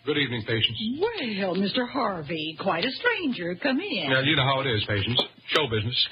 Good evening, Patience. Well, Mr. Harvey, quite a stranger. Come in. Now, you know how it is, Patience. Show business.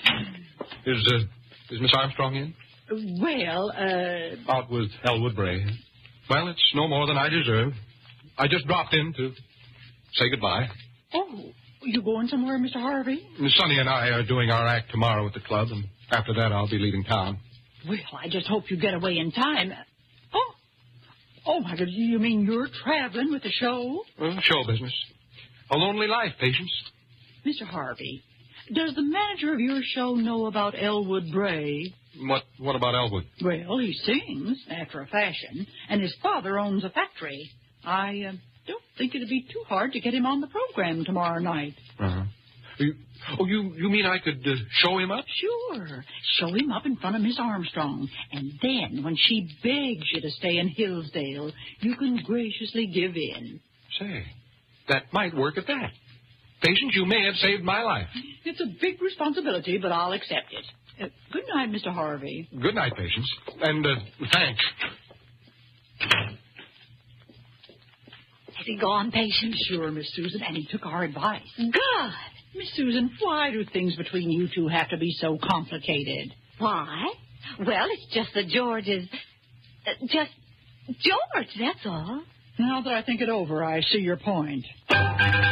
Is Miss Armstrong in? Well, Out with Elwood Bray. Well, it's no more than I deserve. I just dropped in to say goodbye. Oh, you going somewhere, Mr. Harvey? Miss Sonny and I are doing our act tomorrow at the club, and after that I'll be leaving town. Well, I just hope you get away in time. Oh, my God, you mean you're traveling with the show? Well, show business. A lonely life, Patience. Mr. Harvey, does the manager of your show know about Elwood Bray? What about Elwood? Well, he sings, after a fashion, and his father owns a factory. I don't think it'd be too hard to get him on the program tomorrow night. Uh-huh. You mean I could show him up? Sure. Show him up in front of Miss Armstrong. And then, when she begs you to stay in Hillsdale, you can graciously give in. Say, that might work at that. Patience, you may have saved my life. It's a big responsibility, but I'll accept it. Good night, Mr. Harvey. Good night, Patience. And thanks. Has he gone, Patience? Sure, Miss Susan, and he took our advice. Good. Miss Susan, why do things between you two have to be so complicated? Why? Well, it's just that George is... just George, that's all. Now that I think it over, I see your point.